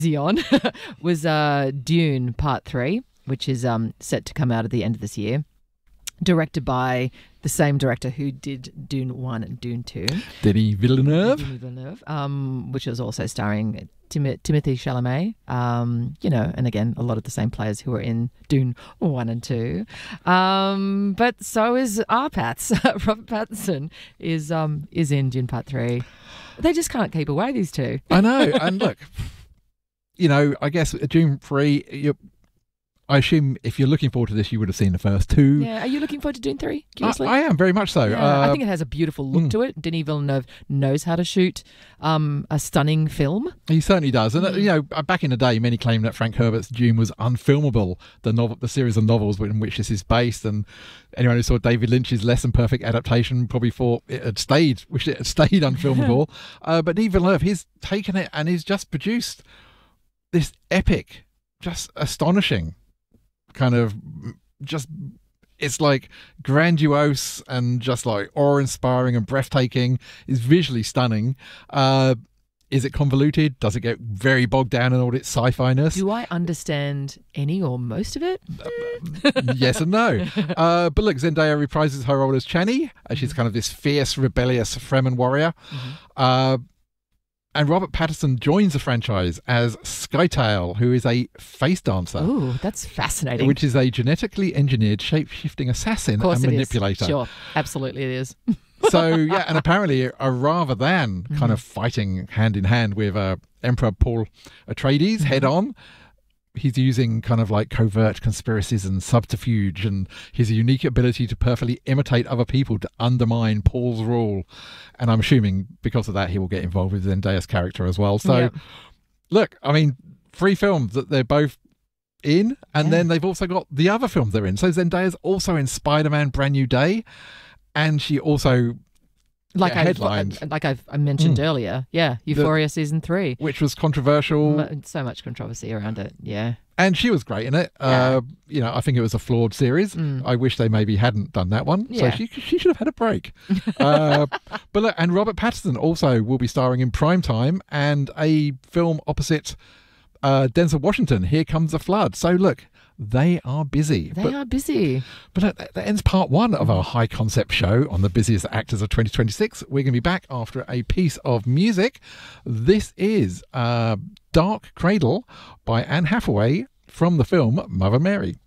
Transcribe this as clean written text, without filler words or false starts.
on was Dune Part 3, which is set to come out at the end of this year. Directed by the same director who did Dune 1 and Dune 2. Denis Villeneuve. Which is also starring Timothée Chalamet, and again, a lot of the same players who were in Dune 1 and 2. But so is our Pats. Robert Pattinson is in Dune Part 3. They just can't keep away, these two. I know. And look, I guess Dune 3, I assume if you're looking forward to this, you would have seen the first two. Yeah. Are you looking forward to Dune 3, curiously? I am, very much so. Yeah, I think it has a beautiful look to it. Denis Villeneuve knows how to shoot a stunning film. He certainly does. And, back in the day, many claimed that Frank Herbert's Dune was unfilmable, the series of novels in which this is based. And anyone who saw David Lynch's less than perfect adaptation probably thought wished it had stayed unfilmable. But Denis Villeneuve, he's taken it and he's just produced this epic, just astonishing kind of it's like grandiose and just like awe-inspiring and breathtaking. It's visually stunning. Is it convoluted? Does it get very bogged down in all its sci-fi-ness? Do I understand any or most of it? Yes and no. But look, Zendaya reprises her role as Chani. She's kind of this fierce, rebellious Fremen warrior. And Robert Pattinson joins the franchise as Skytail, who is a face dancer. Oh, that's fascinating. Which is a genetically engineered shape-shifting assassin and manipulator. Sure, absolutely it is. So, yeah, and apparently rather than kind of fighting hand-in-hand with Emperor Paul Atreides head-on, he's using kind of like covert conspiracies and subterfuge and his unique ability to perfectly imitate other people to undermine Paul's rule. And I'm assuming because of that, he will get involved with Zendaya's character as well. So, Look, I mean, 3 films that they're both in, and then they've also got the other films they're in. So Zendaya's also in Spider-Man Brand New Day, and she also... Like I mentioned earlier, Euphoria season 3, which was controversial. So much controversy around it, and she was great in it. I think it was a flawed series. I wish they maybe hadn't done that one. So she should have had a break. But look, and Robert Pattinson also will be starring in Primetime and a film opposite Denzel Washington, Here Comes the Flood. So look, they are busy. They are busy. But that ends part 1 of our high concept show on the busiest actors of 2026. We're going to be back after a piece of music. This is Dark Cradle by Anne Hathaway from the film Mother Mary.